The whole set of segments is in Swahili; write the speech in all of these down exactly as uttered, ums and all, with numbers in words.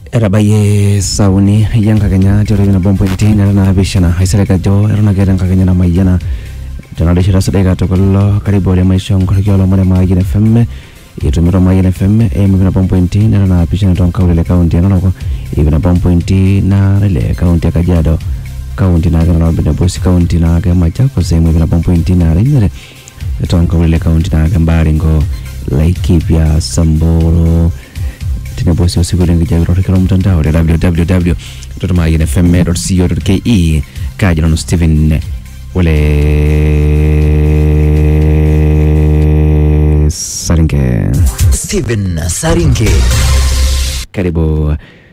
Erabaye sauni yanga Kenya tiro na bombo intina na bishana haisareka jo erona gera Kenya na mayana jana deshira sadeka tokolo karibu ya maisha ngorikyo mwana mayina F M yetumiro mayina F M e mwana bombo intina na bishana tonka ule county na ko ibina bombo intina rele county Kajiado county na kana bina bosi county na ka Machako sehemu ibina bombo intina rele tonka ule county na ka Baringo Laikipia Samburu Tina bosi usigure ngijawi rotokero mtandao w w w dot mayina f m dot co dot k e Kajano Steven wale Saringe Steven Saringe karibu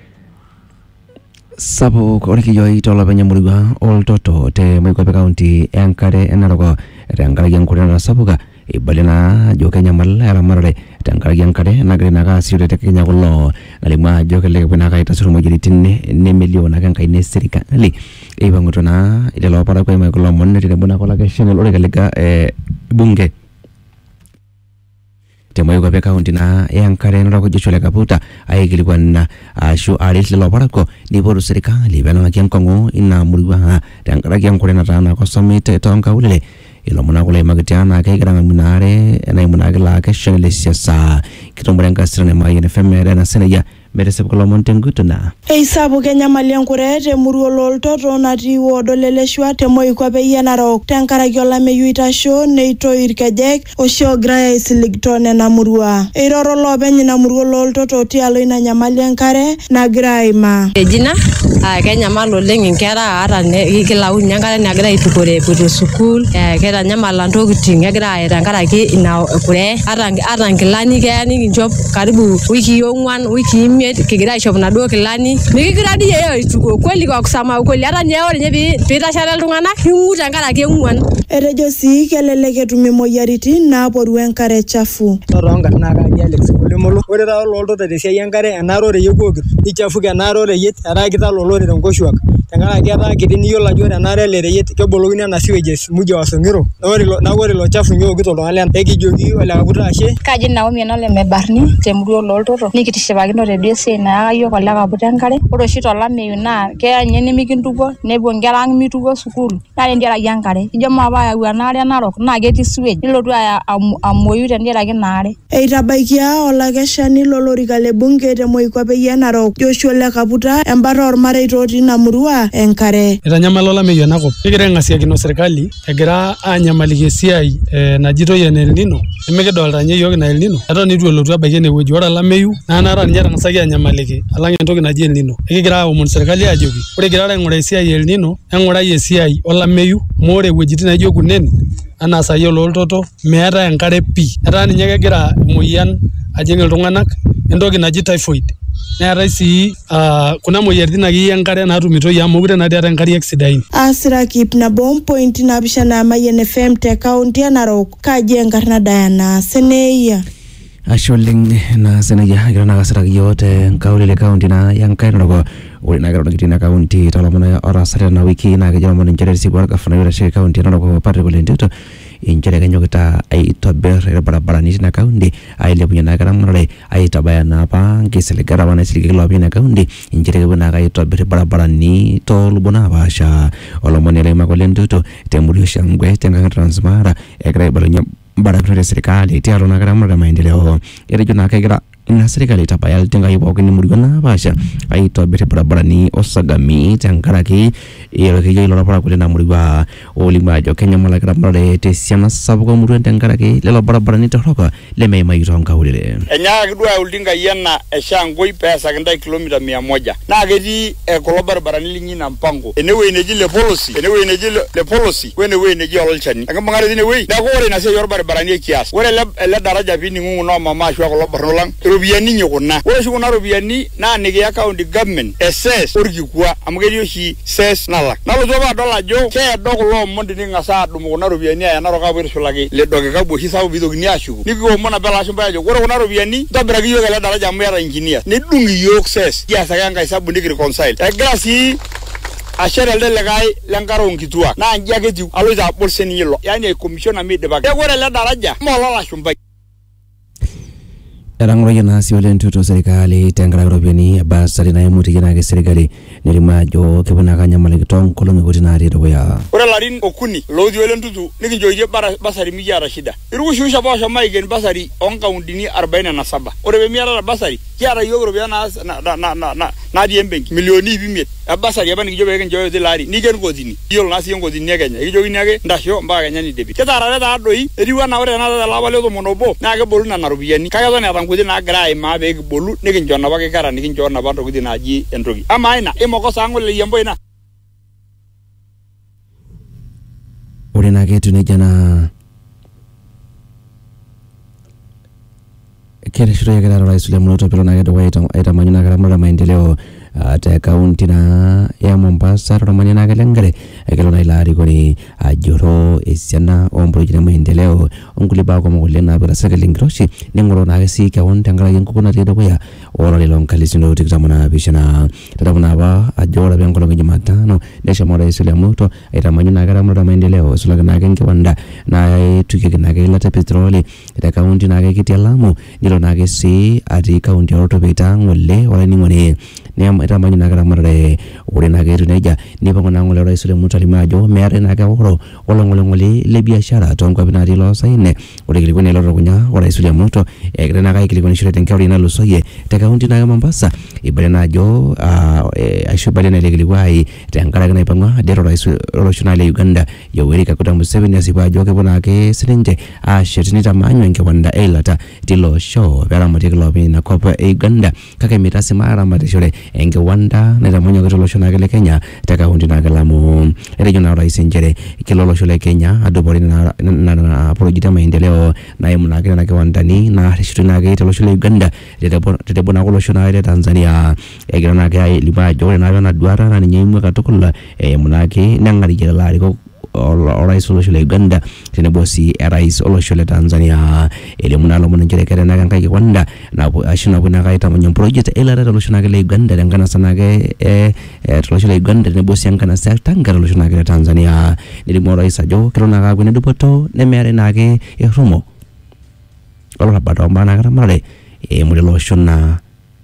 Sabu koriki yoi tola banyamuriwa all toto te mwiko pe county Enkare enaroko rangala yankure na sabuga ibalina jo Kenya mala marale tangara yankare nagre naga siure te Kenya kullo nalima jo kele bina ka itasuru mojiri tinne ne miliona kan kai ne serikali e bangotona ile lo para ko mai kullo monne te buna kola ke channel ore kalega e bunge Temoyo kwa county na Enkare na ko joshole kaputa ayigilwa na ashu alis lo parako ni boru serikali bana kyankongo ina muriwa tangara kyankore na tana ko somite tonka ulele ilo muna kule magitiana ke granga munare na munagila ke channel siasa kitombranga sirane mayina femere na seneya merese ko montengutuna ei sabu Kenya maliankure te muruo loltoto nati wodoleleshwa te moi kwa be yanarok tankara gyola me yuita show neito irkejek o show graya isiligtone na murua eiroro lobe nyina muruo loltoto ti alo ina nyamaliankare na graima ejina a Kenya malo lengi nkera ata ne kilau nyankare na gra itukore puto school eh kera nyamala ntokiting egira tankara ki ina kure ata ata ngilani ke yani job karibu wiki yongwan wiki kigira shop na do kilani mikigira di yeyo ituko kweli kwa kusama kweli hata nyeyo nyebi pita shara ltungana hinguta ngara ke ngwan erejo si keleleke tumi moyariti na poru enkare chafu toronga na ga Alex Kulimolo ore ra lolto te sia enkare enarore yegogir ichafu ke enarore yet ara kita lolore ngoshwak tangara kiata kidini yola jore enare le yet kebolokini na siwejes mujo wasongiro ore na ore lo chafu nyogi to lalen ekijogi wala kabuta ashe kaji Naomi nole mebarni temruo loltoto nikitishipakino redio na ayo kola kabuta enkare ore oshi tolameyu na keanye nemikintuko nepuo nkera ang mituko sukul na ndiaraki enkare ijo mapa yau enare narok na ketii sewage nilotu aya amoyu tendiaraki naare eitabaikia olakeshani lolorika le bunge te moikwape yanarok Joshua le kaputa embara ormarei toti na murua enkare itanyamala olameyu enakop kigira ngasiakino serikali egira anyamaliki esiai e, najito ya El Nino nemekidolta nye yiok na El Nino eton itu elotu abaiki enewueji ore olameyu na nara ninye tangasaki anyamaliki alang entoki naji El Nino ekigira aomon serikali ajoki ore kigira aing'uraa esiai El Nino eng'urai esiai olameyu more wuejitin naijo kunen ana sayo loltoto meeta enkare pi etaa ninye kegira moyian ajing iltung'anak entoki naji typhoid neetai sii uh, kuna moyiaritin ake enkare naatumito amu mekure natii ata enkariak sidain asirakip nabo point napishana Mayen F M te county Narok kaji enkarna Diana Seneia Asholing na seneja gira na kasara yote kaulile county na Enkare nako uli na gira kitina county talamana ora sare na wiki na kajama mwana njere sibuara kafana yura shiri county nako patre kule ndito injere kanyo kita aitobere barabara niti na county aile punya na gira mwana aitabaya na pa ngisele gara wana sili kilo apina county injere kibuna aitobere barabara ni tolubuna basha olomoni ala ima kule ndito temuri shangwe tenga transmara ekra ibalunya barabara serikali tiaro na gara mwana maendeleo erejo na kagira na serikali tapayal tenga ibo kini murigona basha aitobere barabara ni osagami tangaraki ero ke yelo para kule na muriwa olima jo Kenya mala gara mara te siana sabugo muru tangaraki lelo barabara ni toroka le mai mai ronga ulile enya kidua uldinga yena eshangoi pesa kenda kilomita mia moja na gedi e kolo barabara ni lingi na mpango enewe neji le policy enewe neji le policy wenewe neji olchani akambangare dine we na ko ore na se yor barabara ni kias ore le daraja bini ngungu no mama shwa kolo barnolang robiani nyokona ore shukuna robiani na nige ya county government ss orgikwa amugeri yoshi ses nala nalo zoba dola jo ke dokolo mondi ni ngasa dumu na robiani ya naroka bwir shulagi le doge ka bo hisabu bidogni ashugo niko mona bela shimba jo ore na robiani dobra giyo gele daraja mera engineer ni dungi yok ses ya saganga hisabu ndiki reconcile e grasi ashere le legai lengaro nkitua na njage ju aloja bolseni yelo yani commissioner made bag e gore le daraja mo la shimba Erang'oroyie naa sii oleng tuto serikali tenkaraki iropiyiani basari naimutieki naake serikali nelimu ajo kepuo naake anyamaliki toonkolong'i kuti natii dukuya. Ore larin okuni looti ole ntutu nikinchooitie basari mikiata shida. Irukushusha poosho maiken basari oonkauntini arobaini na saba. Ore pemiatata basari kiata yiok iropiyiani natii embenki milioni ip imiet. Basari apa nikijo pee kinchooyo tilo ari niken kotini. Iyiolo naa sii nkotini e Kenya kijokini ake ntasho mpaka Kenya nidipi. Kitaarare taadoi etiu enaa ore tenakata tele apa le tomon obo naa kebolu nena ropiyiani kake eton eeta nkuti naagira aimaa pee kibolu nikincho napa kikera nikincho napa ntokitin naaji entoki. Amaa ina imokosa ng'ole yembo ina. Ore naake etiu nejia naa kereshito yake daro Rais William Ruto pelo naake dukuya aitamanyu naake ramatare maendeleo te kaunti na ya Mombasa ramanya naake lengare ekelo na ila arikoni ajoro esiana omprojekti maendeleo onkulie baa kumok oleng naapita serkali enkiroshi ning'oru naake sii keon tenkaraki enkukuo natii dukuya olari loonkalifuni tikitam naapishana. Tadamu naa apa ajo ore apa enkolong e Jumatano neshomo Rais William Ruto aitamanyu naake ramatare maendeleo isulaki naake enkiwanda naitukieki naake eilata petroli te kaunti naake kiti e Lamu nilo naake sii atii kaunti orotopita ng'ole olainining'oni itamanyu naake ramatare. Ore naake etiu nejia nipang'u naa ng'ole Rais William Ruto alimu ajo meetai naake oro olong'oling'oli le biashara toonkwapi natii loosaine. Ore kilikuani ilo tukunya o Rais William Ruto egira naake aikilikuanishore tenkewarie nalusoyie te kaunti naake Mombasa ibale naa ajo ashu ibale naa ele kilikuai tenkaraki naipang'ua det orais olosho naa le Uganda Yoweri Kaguta Museveni asipu ajo kepuo naake sininche ashet nitamanyu enkiwanda eilata tilo osho peeramatieki iloopeny ina kop e Uganda kake mitasima aramatishore enkiwanda naitamanyu tilo osho naake le Kenya te kaunti naake Lamu. Etejo naa orais nchere kelo olosho le Kenya adupore nena projekti e maendeleo naimu naake nena kiwandani naareshitoi naake tilo osho le Uganda tenebo naake olosho naake le Tanzania. Egira naake alimu ajo ore naake ena duata naa ninye eimua katukul eimu naake neng'ariyie lelo arikok orais olosho le Uganda tenebo sii erais olosho le Tanzania. Elimu naa lomon nchere keetai naake enkae kiwanda ashu napuo naake aitamanyu project eilata tolosho naake le Uganda tenkanasa naake tolosho le Uganda tenebo sii enkanasa e Tanga tolosho naake le Tanzania. Nelimu orais ajo kelo naake aaku enedupoto nemeetai naake errumo olarabat ombaa naake ramatare eimu lelo oshon naa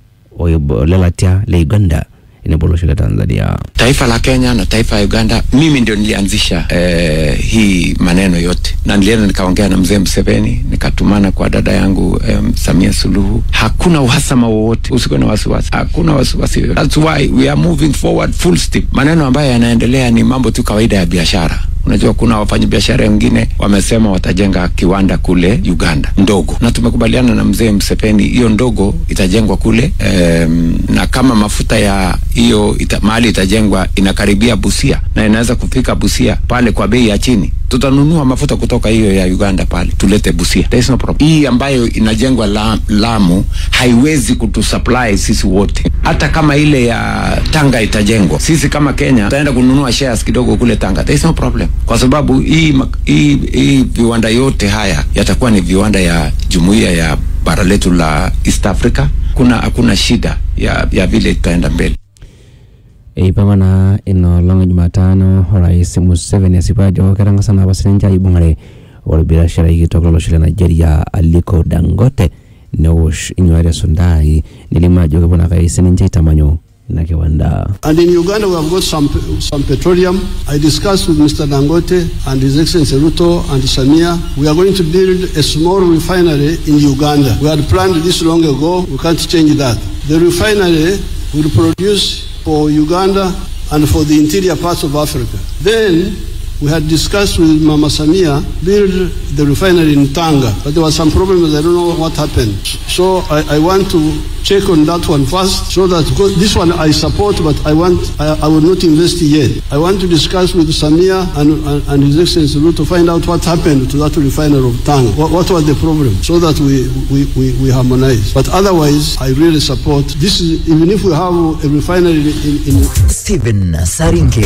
lelatia le Uganda enebo olosho le Tanzania. Taifa la Kenya na taifa ya Uganda, mimi ndio nilianzisha eh, hii maneno yote, na nilienda nikaongea na mzee Museveni, nikatumana kwa dada yangu um, Samia Suluhu. Hakuna uhasama wowote, usikuwe na wasiwasi, hakuna wasiwasi. That's why we are moving forward full steam. Maneno ambayo yanaendelea ni mambo tu kawaida ya biashara. Unajua kuna wafanyabiashara wengine wamesema watajenga kiwanda kule Uganda ndogo, na tumekubaliana na mzee Museveni hiyo ndogo itajengwa kule um, na kama mafuta ya hiyo ita, mahali itajengwa inakaribia Busia na inaweza kufika Busia pale kwa bei ya chini, tutanunua mafuta kutoka hiyo ya Uganda pale tulete Busia. There is no problem. Hii ambayo inajengwa la, Lamu haiwezi kutusupply sisi wote. Hata kama ile ya Tanga itajengwa, sisi kama Kenya tutaenda kununua shares kidogo kule Tanga. There is no problem. Kwa sababu hii hii, hii viwanda yote haya yatakuwa ni viwanda ya jumuiya ya bara letu la East Africa. Kuna hakuna shida ya ya vile tutaenda mbele. Eipang'ana ino longa Jumatano Rais Museveni asipajo kerang'asa naa sininche aibung'are olbiashara kitok lolosho le Nigeria Aliko Dangote newosh inyuare Sundai nelimu ajo kepuo naake sininche aitamanyu ina kiwanda. And in Uganda we have got some some petroleum. I discussed with Mister Dangote and His Excellency Ruto and Samia. We are going to build a small refinery in Uganda. We had planned this long ago. We can't change that. The refinery will produce for Uganda and for the interior parts of Africa. Then we had discussed with Mama Samia build the refinery in Tanga, but there was some problems. I don't know what happened. So I, I want to check on that one first, so that this one I support, but I want I, I will not invest yet. I want to discuss with Samia and, and, and His Excellency Ruto to find out what happened to that refinery of Tanga. What, what was the problem, so that we, we, we, we harmonize. But otherwise, I really support this. Is, even if we have a refinery in, in Stephen Saringe.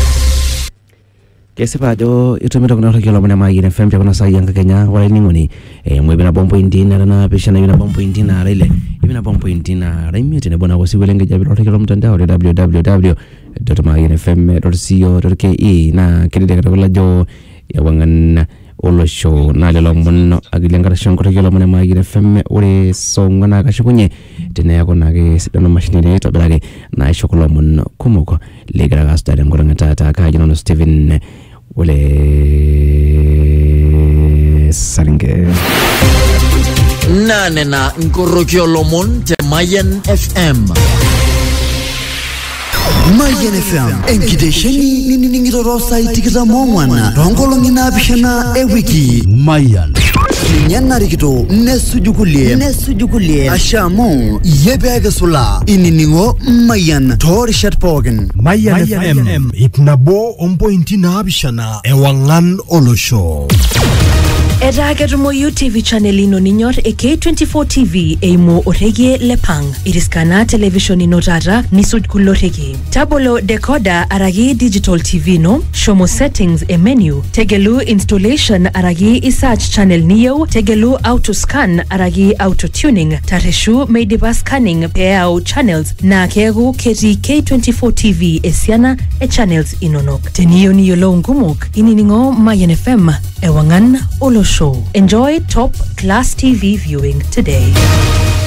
Kesipa ajo itumito kuna hoki olomone maigine F M chakuna saa yanga Kenya wale ningoni e, mwe bina bombo indina na pisha na bina bombo indina raile bina bombo indina raimi tene bona wasi welenge jabiro hoki olomtandao w w w dot maigine f m dot co dot ke na kile de katola jo ya wangan olosho na lelo mon agilengara shonkoro yolo mon ma yire femme ore songana kashukunye teneako nake sidano machine to belage na shokolo mon kumoko legra gastare ngoranga tata ka jino Steven ole saringe nane na Nkorokio Lomon te Mayan F M. Mayan F M enkidesheni nini ningiro sai tikita mongwana rongolo ngina bishana e wiki Mayan nyana rikito nesujukulie nesujukulie ashamo yebege sula ininingo Mayan tor shatpogen Mayan F M itnabo ompointi na bishana e wangan olosho. Era ketumoyu T V channel ino ninyor e K twenty-four T V eimo orege lepang. Iriskana television ino tata nisuj kulorege. Tabolo decoder aragi digital T V no. Shomo settings e menu. Tegelu installation aragi isearch channel niyo. Tegelu auto scan aragi auto tuning. Tareshu meidipa scanning peao channels na kegu keti K twenty-four T V esiana e channels inonok. Teniyo niyo lo ngumok ininingo Mayan F M ewangan olo show. Enjoy top class T V viewing today.